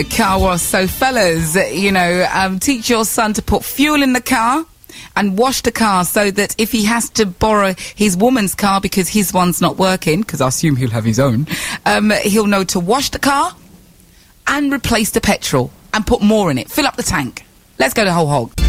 car wash. So fellas, teach your son to put fuel in the car and wash the car so that if he has to borrow his woman's car because his one's not working, because I assume he'll have his own, he'll know to wash the car and replace the petrol and put more in it. Fill up the tank. Let's go to Whole Hog.